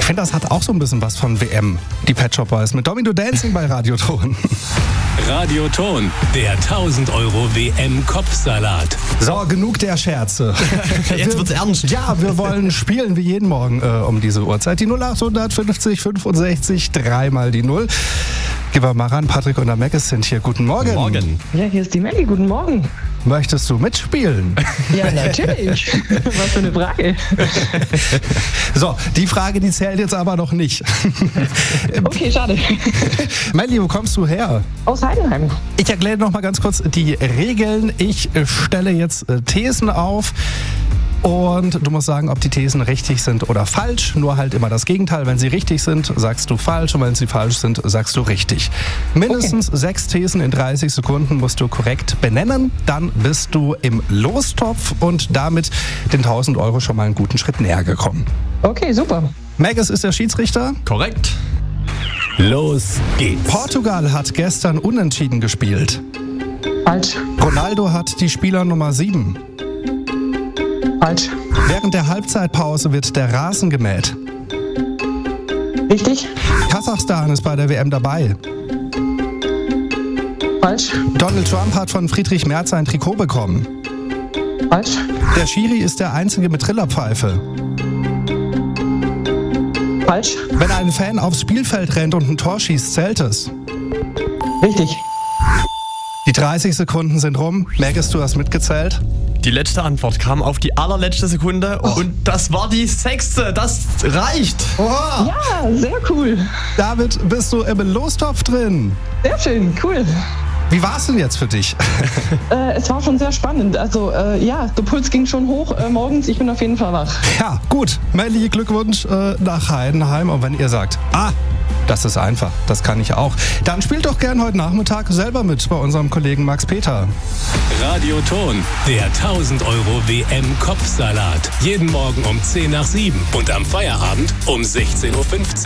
finde, das hat auch so ein bisschen was von WM, die Pet Shop Boys mit Domino Dancing bei Radioton. Radioton, der 1000 € WM-Kopfsalat. So, genug der Scherze. Jetzt wird's ernst. Ja, wir wollen spielen wie jeden Morgen um diese Uhrzeit. Die 0850 65 3 mal die 0. Gehen wir mal ran, Patrick und der Meckes sind hier. Guten Morgen. Morgen. Ja, hier ist die Melli. Guten Morgen. Möchtest du mitspielen? Ja, natürlich. Was für eine Frage. So, die Frage, die zählt jetzt aber noch nicht. Okay, schade. Melli, wo kommst du her? Aus Heidenheim. Ich erkläre noch mal ganz kurz die Regeln. Ich stelle jetzt Thesen auf. Und du musst sagen, ob die Thesen richtig sind oder falsch. Nur halt immer das Gegenteil. Wenn sie richtig sind, sagst du falsch. Und wenn sie falsch sind, sagst du richtig. Mindestens 6 Thesen in 30 Sekunden musst du korrekt benennen. Dann bist du im Lostopf und damit den 1000 € schon mal einen guten Schritt näher gekommen. Okay, super. Megas ist der Schiedsrichter. Korrekt. Los geht's. Portugal hat gestern unentschieden gespielt. Falsch. Ronaldo hat die Spielernummer 7. Falsch. Während der Halbzeitpause wird der Rasen gemäht. Richtig. Kasachstan ist bei der WM dabei. Falsch. Donald Trump hat von Friedrich Merz ein Trikot bekommen. Falsch. Der Schiri ist der Einzige mit Trillerpfeife. Falsch. Wenn ein Fan aufs Spielfeld rennt und ein Tor schießt, zählt es. Richtig. Die 30 Sekunden sind rum. Merkst du, hast mitgezählt? Die letzte Antwort kam auf die allerletzte Sekunde und das war die 6. Das reicht. Oha. Ja, sehr cool. Damit bist du im Lostopf drin. Sehr schön, cool. Wie war es denn jetzt für dich? Es war schon sehr spannend. Also ja, der Puls ging schon hoch morgens. Ich bin auf jeden Fall wach. Ja, gut. Melli, Glückwunsch nach Heidenheim. Und wenn ihr sagt, das ist einfach, das kann ich auch, dann spielt doch gern heute Nachmittag selber mit bei unserem Kollegen Max Peter. Radioton, der 1000 € WM-Kopfsalat. Jeden Morgen um 10 nach 7 und am Feierabend um 16:15 Uhr.